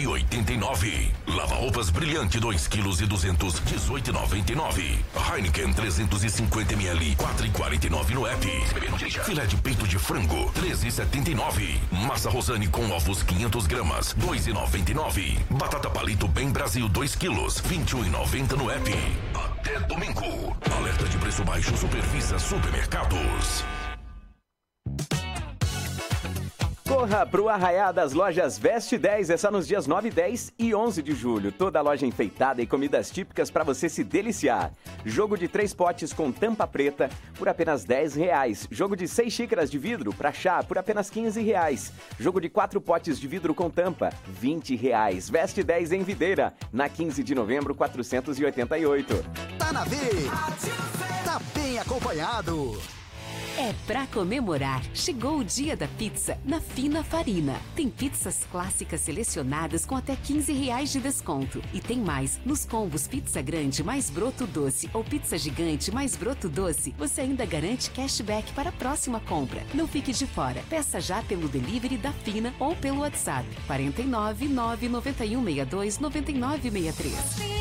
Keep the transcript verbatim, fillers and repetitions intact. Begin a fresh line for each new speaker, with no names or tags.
e oitenta e nove. Lava-roupas Brilhante dois quilos e duzentos, dezoito e noventa e nove. Heineken trezentos e cinquenta mililitros, quatro e quarenta e nove no app. Filé de peito de frango, treze e setenta e nove. Massa Rosane com ovos quinhentas gramas, dois e noventa e nove. Batata Palito Bem Brasil dois quilos, vinte e um e noventa no app. Até domingo. Alerta de preço baixo Supervisa Supermercados.
Corra pro Arraiá das Lojas Veste dez, é só nos dias nove, dez e onze de julho. Toda a loja enfeitada e comidas típicas para você se deliciar. Jogo de três potes com tampa preta por apenas dez reais. Jogo de seis xícaras de vidro para chá por apenas quinze reais. Jogo de quatro potes de vidro com tampa, vinte reais. Veste dez em Videira, na quinze de novembro, quatrocentos e oitenta e oito.
Tá na V, tá bem acompanhado.
É pra comemorar. Chegou o dia da pizza na Fina Farina. Tem pizzas clássicas selecionadas com até quinze reais de desconto. E tem mais. Nos combos pizza grande mais broto doce ou pizza gigante mais broto doce, você ainda garante cashback para a próxima compra. Não fique de fora. Peça já pelo delivery da Fina ou pelo WhatsApp quarenta e nove, nove nove um, seis dois, nove nove seis três.